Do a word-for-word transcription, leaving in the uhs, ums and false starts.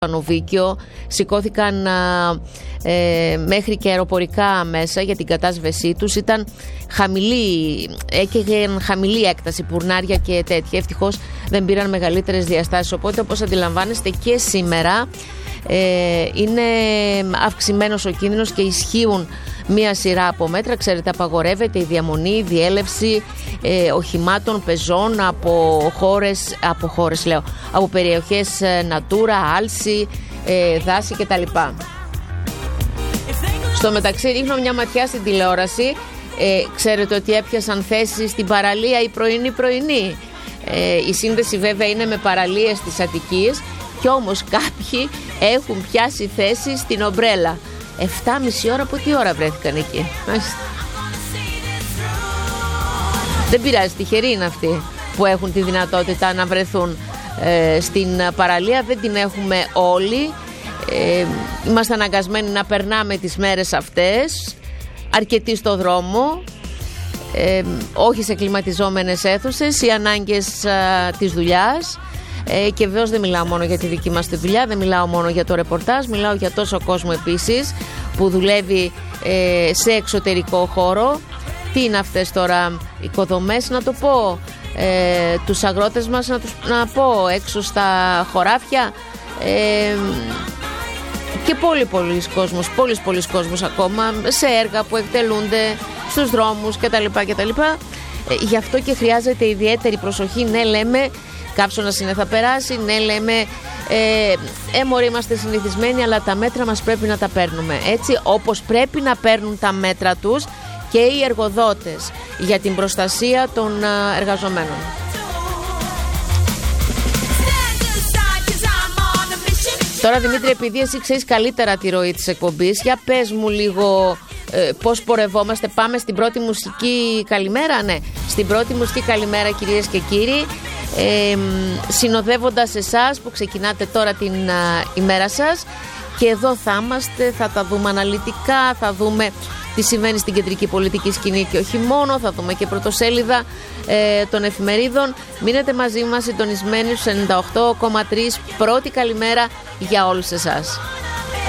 Πανοβίκιο, σηκώθηκαν ε, μέχρι και αεροπορικά μέσα για την κατάσβεσή τους. Ήταν χαμηλή, έκαιγαν χαμηλή έκταση, πουρνάρια και τέτοια. Ευτυχώς δεν πήραν μεγαλύτερες διαστάσεις. Οπότε, όπως αντιλαμβάνεστε, και σήμερα ε, είναι αυξημένος ο κίνδυνος και ισχύουν μία σειρά από μέτρα. Ξέρετε, απαγορεύεται η διαμονή, η διέλευση ε, οχημάτων, πεζών από χώρες, από χώρες λέω, από περιοχές ε, Natura, άλση, ε, δάση κτλ. Στο μεταξύ ρίχνω μια ματιά στην τηλεόραση. Ε, ξέρετε ότι έπιασαν θέσεις στην παραλία η πρωινή πρωινή. Ε, η σύνδεση βέβαια είναι με παραλίες της Αττικής, κι όμως κάποιοι έχουν πιάσει θέσεις στην ομπρέλα. Εφτά μισή ώρα, από τι ώρα βρέθηκαν εκεί? Δεν πειράζει, τυχεροί είναι αυτοί που έχουν τη δυνατότητα να βρεθούν ε, στην παραλία. Δεν την έχουμε όλοι. ε, Είμαστε αναγκασμένοι να περνάμε τις μέρες αυτές αρκετοί στο δρόμο, ε, όχι σε κλιματιζόμενες αίθουσες, οι ανάγκες α, της δουλειάς. Ε, και βεβαίως δεν μιλάω μόνο για τη δική μας τη δουλειά, δεν μιλάω μόνο για το ρεπορτάζ, μιλάω για τόσο κόσμο επίσης που δουλεύει ε, σε εξωτερικό χώρο. Τι είναι αυτές τώρα, οικοδομές να το πω, ε, τους αγρότες μας να, τους, να πω, έξω στα χωράφια, ε, και πολύ πολλοί κόσμος, πολλοί πολλοί κόσμος ακόμα σε έργα που εκτελούνται στους δρόμους κτλ. κτλ. Ε, γι' αυτό και χρειάζεται ιδιαίτερη προσοχή. Ναι, λέμε κάψονας είναι, θα περάσει. Ναι, λέμε ε, ε, μωρέ, είμαστε συνηθισμένοι, αλλά τα μέτρα μας πρέπει να τα παίρνουμε έτσι όπως πρέπει να παίρνουν τα μέτρα τους και οι εργοδότες για την προστασία των εργαζομένων. Τώρα, Δημήτρη, επειδή εσύ ξέρεις καλύτερα τη ροή της εκπομπής, για πες μου λίγο ε, πώς πορευόμαστε. Πάμε στην πρώτη μουσική καλημέρα. Ναι, στην πρώτη μουσική καλημέρα, κυρίες και κύριοι, ε, συνοδεύοντας εσάς που ξεκινάτε τώρα την α, ημέρα σας. Και εδώ θα είμαστε, θα τα δούμε αναλυτικά, θα δούμε τι συμβαίνει στην κεντρική πολιτική σκηνή και όχι μόνο, θα δούμε και πρωτοσέλιδα ε, των εφημερίδων. Μείνετε μαζί μας συντονισμένοι στους ενενήντα οκτώ κόμμα τρία. Πρώτη καλημέρα για όλους εσάς.